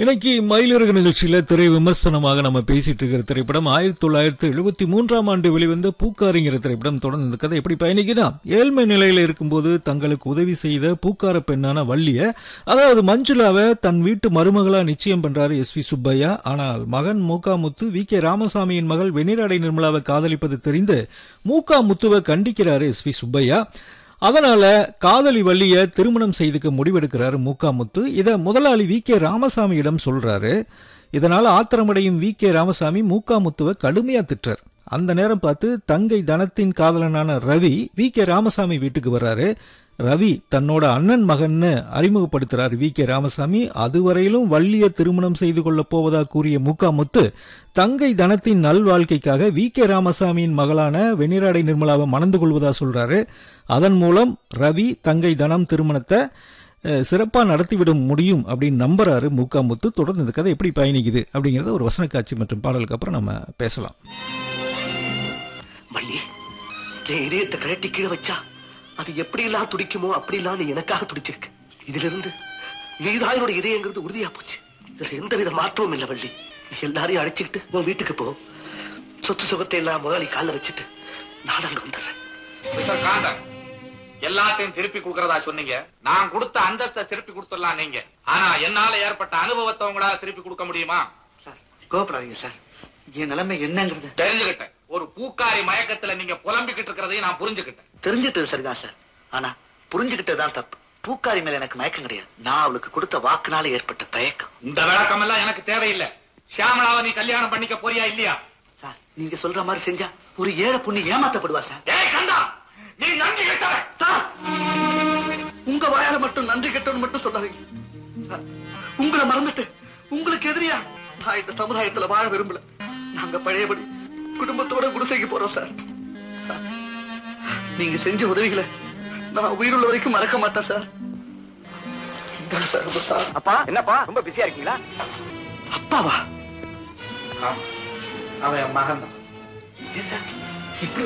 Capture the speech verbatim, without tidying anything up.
இன்னைக்கு மயிலிறகு நிகழ்ச்சியில திரை விமர்சனமாக நம்ம பேசிட்டு இருக்கிற திரைப்படம் ஆயிரத்தி தொள்ளாயிரத்தி எழுபத்தி மூன்றாம் ஆண்டு வெளிவந்த பூக்காரிங்கிற திரைப்படம். தொடர்ந்து இந்த கதை எப்படி பயணிக்குதா? ஏழ்மை நிலையில இருக்கும்போது தங்களுக்கு உதவி செய்த பூக்கார பெண்ணான வள்ளிய, அதாவது மஞ்சுளாவை தன் வீட்டு மருமகளா நிச்சயம் பண்றாரு எஸ் வி சுப்பையா. ஆனால் மகன் மூகாமுத்து வி கே ராமசாமியின் மகள் வெண்ணிராடை நிர்மலாவை காதலிப்பது தெரிந்து மூகாமுத்துவை கண்டிக்கிறாரு எஸ் வி சுப்பையா. அதனால காதலி வள்ளிய திருமணம் செய்துக்க முடிவெடுக்கிறாரு மூகாமுத்து. இத முதலாளி வி கே ராமசாமியிடம் சொல்றாரு. இதனால ஆத்திரமடையும் வி கே ராமசாமி மூகாமுத்துவை கடுமையா திட்டுறார். அந்த நேரம் பார்த்து தங்கை தனத்தின் காதலனான ரவி வி கே ராமசாமி வீட்டுக்கு வர்றாரு. ரவி தன்னோட அண்ணன் மகன்னு அறிமுகப்படுத்துறாரு வி கே ராமசாமி. அதுவரையிலும் வள்ளிய திருமணம் செய்து கொள்ள போவதா கூறிய மூகாமுத்து தங்கை தனத்தின் நல்வாழ்க்கைக்காக வி கே ராமசாமியின் மகளான வெண்ணிராடை நிர்மலாவை மணந்து கொள்வதா சொல்றாரு. அதன் மூலம் ரவி தங்கை தனம் திருமணத்தை சிறப்பா நடத்திவிட முடியும் அப்படின்னு நம்புறாரு மூகாமுத்து. தொடர்ந்து இந்த கதை எப்படி பயணிக்குது அப்படிங்கறத ஒரு வசன காட்சி மற்றும் பாடலுக்கு அப்புறம் நம்ம பேசலாம். இதயத்தை கழட்டி கீழே வச்சா அது எப்படி எல்லாம் துடிக்குமோ அப்படி எல்லாம் நீ எனக்காக துடிச்சிருக்கு. இதுல இருந்து நீதான் என்னோட இதயங்கிறது உறுதியா போச்சு. இதுல எந்த வித மாற்றமும் இல்லை வள்ளி. எல்லாரையும் அழைச்சிக்கிட்டு உன் வீட்டுக்கு போ. சொத்து சுகத்தை எல்லாம் முதலாளி கால வச்சுட்டு நான் அங்க வந்துடுறேன். மிஸ்டர் காந்தன், எல்லாத்தையும் திருப்பி கொடுக்கறதா சொன்னீங்க. நான் கொடுத்த அந்தஸ்தை திருப்பி கொடுத்துடலாம் நீங்க. ஆனா என்னால ஏற்பட்ட அனுபவத்தை உங்களால திருப்பி கொடுக்க முடியுமா? Sir கோபப்படாதீங்க sir. என் நிலைமை என்னங்கிறது தெரிஞ்சுக்கிட்டேன். ஒரு பூக்காரி மயக்கத்துல நீங்க புலம்பிக்கிட்டு இருக்கிறதையும் நான் புரிஞ்சுக்கிட்டேன். தெரிஞ்சிட்டது சரிதான் சார். ஆனா புரிஞ்சுக்கிட்டதுதான் தப்பு. பூக்காரி மேல எனக்கு மயக்கம் கிடையாது. நான் அவளுக்கு கொடுத்த வாக்குனால ஏற்பட்ட தயக்கம். இந்த விளக்கம் எல்லாம் எனக்கு தேவையில்லை. ஷியாமளாவை நீ கல்யாணம் பண்ணிக்க போறியா இல்லையா? சார் நீங்க சொல்ற மாதிரி செஞ்சா ஒரு ஏழை பொண்ணு ஏமாத்தப்படுவா சார். ஏய் கந்தா, நீ நன்றி கெட்டவன். சார் உங்க வாயால மட்டும் நன்றி கெட்டவன் மட்டும் சொல்லாதீங்க. உங்களை மறந்துட்டு உங்களுக்கு எதிரியா நான் இந்த சமுதாயத்துல வாழ விரும்பல. நாங்க பழையபடி குடும்பத்தோட குடிசைக்கு போறோம் சார். நீங்க செஞ்ச உதவிகளை நான் உயிருள்ள வரைக்கும் மறக்க மாட்டேன் சார். அப்பா என்னப்பா ரொம்ப பிஸியா இருக்கீங்களா? அப்பாவா? அவன் மகன் தான். ஏன் சார் இப்படி